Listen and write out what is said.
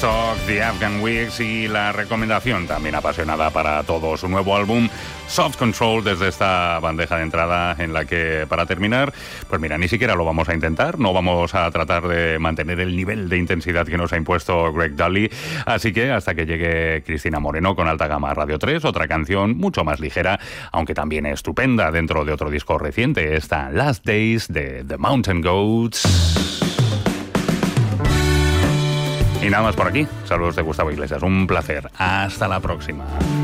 Woodstock, The Afghan Wigs y la recomendación también apasionada para todo su nuevo álbum Soft Control desde esta bandeja de entrada en la que, para terminar, pues mira, ni siquiera lo vamos a intentar, no vamos a tratar de mantener el nivel de intensidad que nos ha impuesto Greg Dulli, así que hasta que llegue Cristina Moreno con Alta Gama Radio 3, otra canción mucho más ligera, aunque también estupenda dentro de otro disco reciente, esta Last Days de The Mountain Goats. Y nada más por aquí. Saludos de Gustavo Iglesias. Un placer. Hasta la próxima.